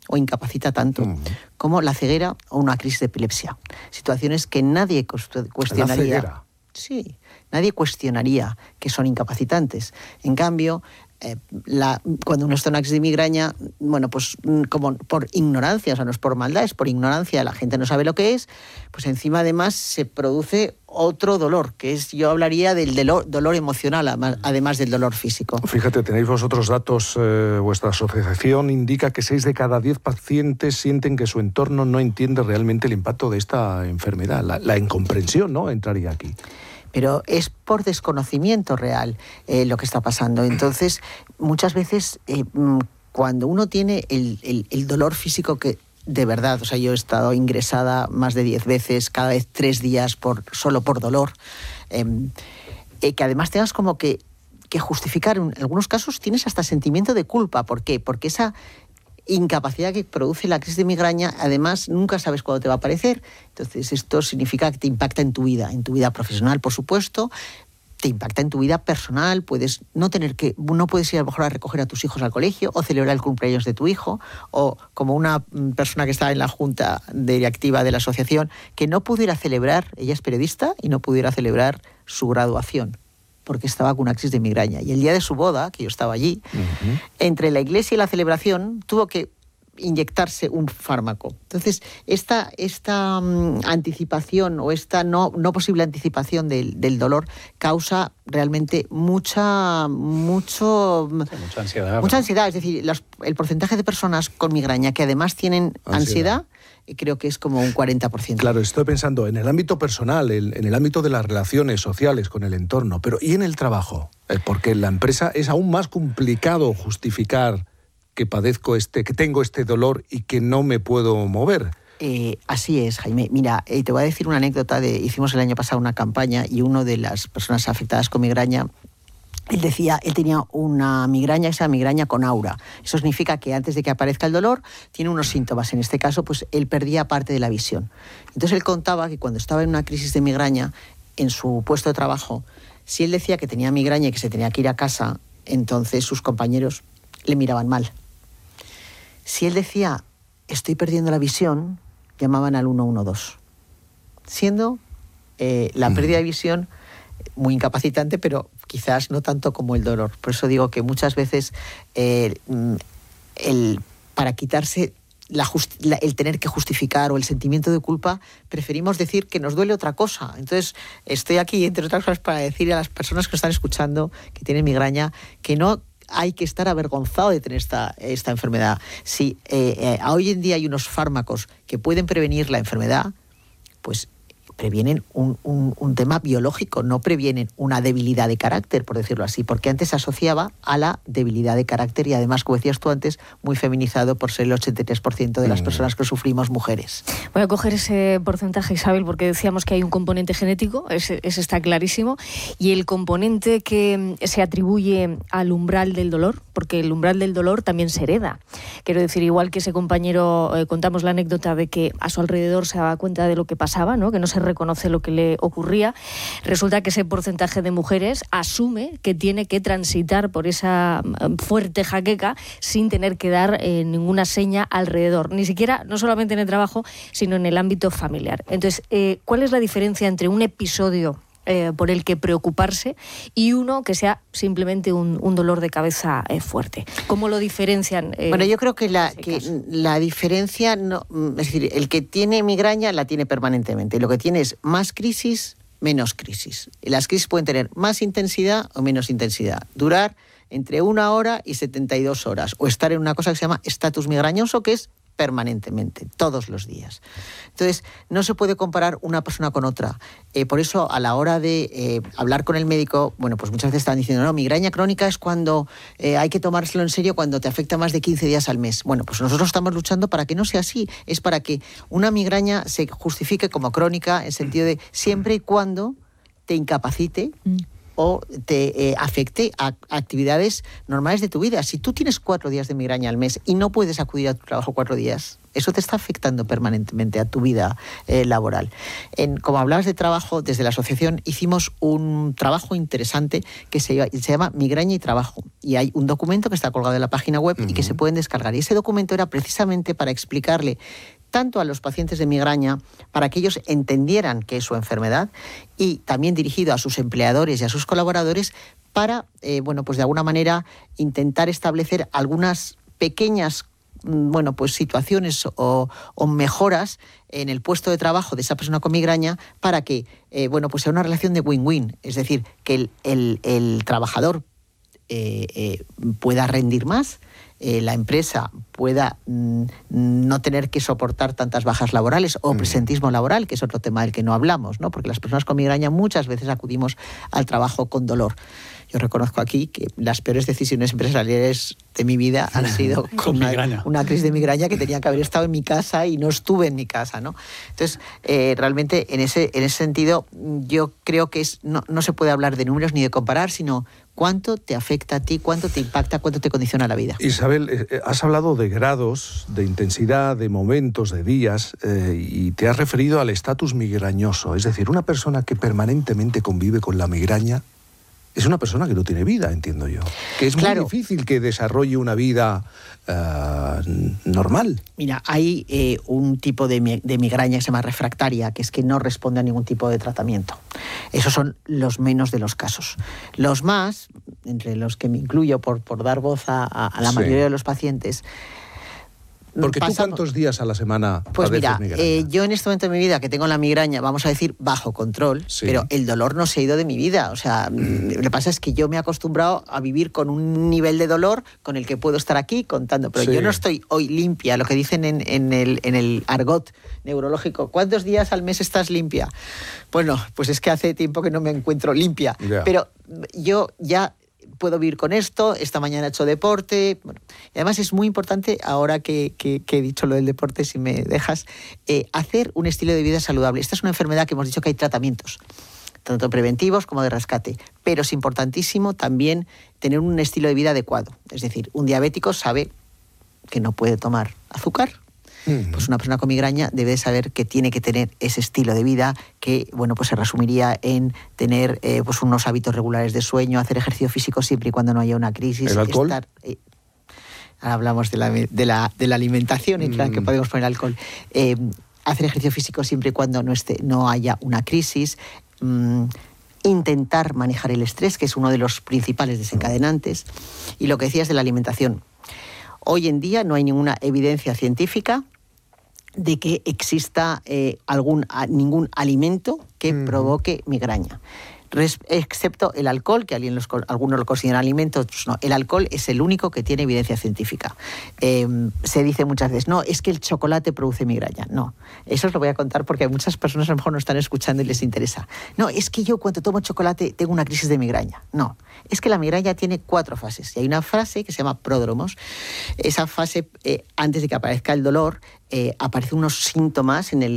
o incapacita tanto como la ceguera o una crisis de epilepsia. Situaciones que nadie cuestionaría. La ceguera. Sí, nadie cuestionaría que son incapacitantes. En cambio, cuando uno está en una crisis de migraña, bueno, pues como por ignorancia, o sea, no es por maldad, es por ignorancia, la gente no sabe lo que es, pues encima además se produce otro dolor, que es, yo hablaría del dolor emocional, además del dolor físico. Fíjate, tenéis vosotros datos, vuestra asociación indica que 6 de cada 10 pacientes sienten que su entorno no entiende realmente el impacto de esta enfermedad. La incomprensión, ¿no?, entraría aquí. Pero es por desconocimiento real lo que está pasando. Entonces, muchas veces, cuando uno tiene el dolor físico que de verdad, o sea, yo he estado ingresada más de 10 veces, cada vez 3 días solo por dolor, que además tengas como que justificar, en algunos casos tienes hasta sentimiento de culpa. ¿Por qué? Porque esa incapacidad que produce la crisis de migraña, además nunca sabes cuándo te va a aparecer. Entonces esto significa que te impacta en tu vida profesional, por supuesto, te impacta en tu vida personal, no puedes ir a lo mejor a recoger a tus hijos al colegio o celebrar el cumpleaños de tu hijo, o como una persona que estaba en la junta directiva de la asociación que no pudiera celebrar, ella es periodista, y no pudiera celebrar su graduación porque estaba con una crisis de migraña. Y el día de su boda, que yo estaba allí, entre la iglesia y la celebración, tuvo que inyectarse un fármaco. Entonces, esta anticipación o esta no posible anticipación del dolor causa realmente mucha ansiedad. Mucha ansiedad. Es decir, el porcentaje de personas con migraña que además tienen ansiedad creo que es como un 40%. Claro, estoy pensando en el ámbito personal, en el ámbito de las relaciones sociales con el entorno, pero ¿y en el trabajo? Porque en la empresa es aún más complicado justificar que tengo este dolor y que no me puedo mover. Así es, Jaime. Mira, te voy a decir una anécdota. Hicimos el año pasado una campaña y una de las personas afectadas con migraña, él tenía una migraña, esa migraña con aura. Eso significa que antes de que aparezca el dolor, tiene unos síntomas. En este caso, pues él perdía parte de la visión. Entonces él contaba que cuando estaba en una crisis de migraña, en su puesto de trabajo, si él decía que tenía migraña y que se tenía que ir a casa, entonces sus compañeros le miraban mal. Si él decía, estoy perdiendo la visión, llamaban al 112. Siendo la pérdida de visión muy incapacitante, pero quizás no tanto como el dolor. Por eso digo que muchas veces para quitarse el tener que justificar o el sentimiento de culpa, preferimos decir que nos duele otra cosa. Entonces, estoy aquí, entre otras cosas, para decir a las personas que están escuchando, que tienen migraña, que no hay que estar avergonzado de tener esta enfermedad. Si hoy en día hay unos fármacos que pueden prevenir la enfermedad, pues previenen un tema biológico, no previenen una debilidad de carácter, por decirlo así, porque antes se asociaba a la debilidad de carácter y además, como decías tú antes, muy feminizado por ser el 83% de las personas que sufrimos mujeres. Voy a coger ese porcentaje, Isabel, porque decíamos que hay un componente genético, ese está clarísimo, y el componente que se atribuye al umbral del dolor, porque el umbral del dolor también se hereda. Quiero decir, igual que ese compañero, contamos la anécdota de que a su alrededor se daba cuenta de lo que pasaba, ¿no?, que no se reconoce lo que le ocurría, resulta que ese porcentaje de mujeres asume que tiene que transitar por esa fuerte jaqueca sin tener que dar ninguna seña alrededor, ni siquiera, no solamente en el trabajo, sino en el ámbito familiar. Entonces, ¿cuál es la diferencia entre un episodio por el que preocuparse y uno que sea simplemente un dolor de cabeza fuerte? ¿Cómo lo diferencian? Bueno, yo creo que la diferencia, no, es decir, el que tiene migraña la tiene permanentemente. Lo que tiene es más crisis, menos crisis. Las crisis pueden tener más intensidad o menos intensidad. Durar entre 1 hora y 72 horas. O estar en una cosa que se llama estatus migrañoso, que es permanentemente, todos los días. Entonces, no se puede comparar una persona con otra. Por eso, a la hora de hablar con el médico, bueno, pues muchas veces están diciendo, no, migraña crónica es cuando hay que tomárselo en serio cuando te afecta más de 15 días al mes. Bueno, pues nosotros estamos luchando para que no sea así. Es para que una migraña se justifique como crónica en sentido de siempre y cuando te incapacite o te afecte a actividades normales de tu vida. Si tú tienes 4 días de migraña al mes y no puedes acudir a tu trabajo 4 días, eso te está afectando permanentemente a tu vida laboral. Como hablabas de trabajo, desde la asociación hicimos un trabajo interesante que se llama Migraña y Trabajo. Y hay un documento que está colgado en la página web y que se pueden descargar. Y ese documento era precisamente para explicarle tanto a los pacientes de migraña, para que ellos entendieran qué es su enfermedad, y también dirigido a sus empleadores y a sus colaboradores para, pues de alguna manera intentar establecer algunas pequeñas situaciones o mejoras en el puesto de trabajo de esa persona con migraña para que sea una relación de win-win, es decir, que el trabajador pueda rendir más, la empresa pueda no tener que soportar tantas bajas laborales o presentismo laboral, que es otro tema del que no hablamos, ¿no? Porque las personas con migraña muchas veces acudimos al trabajo con dolor. Yo reconozco aquí que las peores decisiones empresariales de mi vida han sido con una crisis de migraña que tenía que haber estado en mi casa y no estuve en mi casa, ¿no? Entonces, realmente, en ese sentido, yo creo que no se puede hablar de números ni de comparar, sino cuánto te afecta a ti, cuánto te impacta, cuánto te condiciona la vida. Isabel, has hablado de grados, de intensidad, de momentos, de días, y te has referido al estatus migrañoso. Es decir, una persona que permanentemente convive con la migraña es una persona que no tiene vida, entiendo yo. Que es muy difícil que desarrolle una vida normal. Mira, hay un tipo de migraña que se llama refractaria, que es que no responde a ningún tipo de tratamiento. Esos son los menos de los casos. Los más, entre los que me incluyo por dar voz a la mayoría de los pacientes... Porque tú, ¿cuántos días a la semana pues mira, migraña? Yo en este momento de mi vida que tengo la migraña, vamos a decir, bajo control, pero el dolor no se ha ido de mi vida. O sea, lo que pasa es que yo me he acostumbrado a vivir con un nivel de dolor con el que puedo estar aquí contando, pero yo no estoy hoy limpia, lo que dicen en el argot neurológico. ¿Cuántos días al mes estás limpia? Bueno, pues es que hace tiempo que no me encuentro limpia, pero yo ya puedo vivir con esto. Esta mañana he hecho deporte. Bueno, y además es muy importante, ahora que he dicho lo del deporte, si me dejas, hacer un estilo de vida saludable. Esta es una enfermedad que hemos dicho que hay tratamientos, tanto preventivos como de rescate, pero es importantísimo también tener un estilo de vida adecuado. Es decir, un diabético sabe que no puede tomar azúcar. Pues una persona con migraña debe saber que tiene que tener ese estilo de vida que, se resumiría en tener unos hábitos regulares de sueño, hacer ejercicio físico siempre y cuando no haya una crisis. ¿El alcohol? Ahora hablamos de la alimentación, en la que podemos poner alcohol. Hacer ejercicio físico siempre y cuando no haya una crisis. Intentar manejar el estrés, que es uno de los principales desencadenantes. Y lo que decías de la alimentación. Hoy en día no hay ninguna evidencia científica de que exista ningún alimento que provoque migraña. Excepto el alcohol, que algunos lo consideran alimento, pues no, el alcohol es el único que tiene evidencia científica. Se dice muchas veces, no, es que el chocolate produce migraña. No, eso os lo voy a contar porque muchas personas a lo mejor no están escuchando y les interesa. No, es que yo cuando tomo chocolate tengo una crisis de migraña. No, es que la migraña tiene 4 fases. Y hay una fase que se llama pródromos. Esa fase, antes de que aparezca el dolor, aparecen unos síntomas en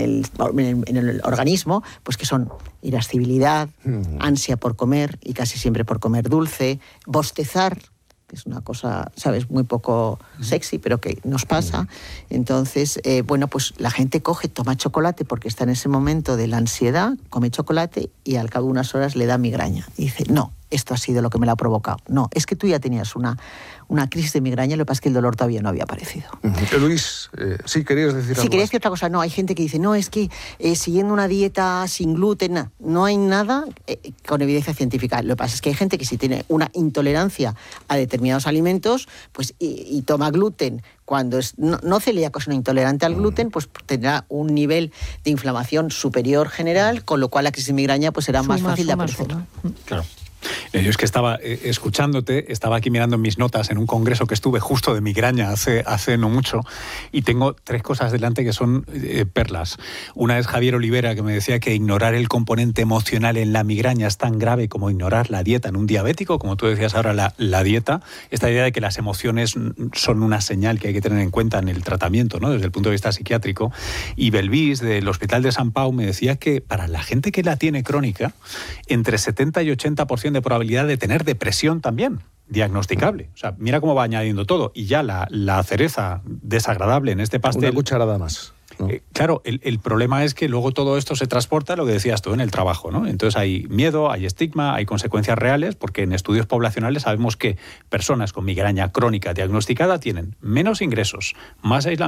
el organismo, pues que son irascibilidad, ansia por comer, y casi siempre por comer dulce, bostezar, que es una cosa, ¿sabes?, muy poco sexy, pero que nos pasa. Entonces, pues la gente toma chocolate porque está en ese momento de la ansiedad, come chocolate y al cabo de unas horas le da migraña. Y dice, no, esto ha sido lo que me lo ha provocado. No, es que tú ya tenías una crisis de migraña, lo que pasa es que el dolor todavía no había aparecido. Luis, sí, ¿querías decir algo? Sí, quería decir otra cosa. No, hay gente que dice, no, es que siguiendo una dieta sin gluten, no hay nada con evidencia científica. Lo que pasa es que hay gente que si tiene una intolerancia a determinados alimentos, pues y toma gluten, cuando es no celíaco, sino intolerante al gluten, pues tendrá un nivel de inflamación superior general, con lo cual la crisis de migraña pues será más fácil de aparecer. Claro. Yo es que estaba escuchándote, estaba aquí mirando mis notas en un congreso que estuve justo de migraña hace no mucho, y tengo 3 cosas delante que son perlas. Una es Javier Olivera, que me decía que ignorar el componente emocional en la migraña es tan grave como ignorar la dieta en un diabético, como tú decías ahora, la dieta. Esta idea de que las emociones son una señal que hay que tener en cuenta en el tratamiento, ¿no?, desde el punto de vista psiquiátrico. Y Belvis, del Hospital de San Pau, me decía que para la gente que la tiene crónica, entre 70 y 80% de probabilidad de tener depresión también diagnosticable. O sea, mira cómo va añadiendo todo. Y ya la cereza desagradable en este pastel... Una cucharada más, ¿no? Claro, el problema es que luego todo esto se transporta, lo que decías tú, en el trabajo, ¿no? Entonces hay miedo, hay estigma, hay consecuencias reales, porque en estudios poblacionales sabemos que personas con migraña crónica diagnosticada tienen menos ingresos, más aislamiento,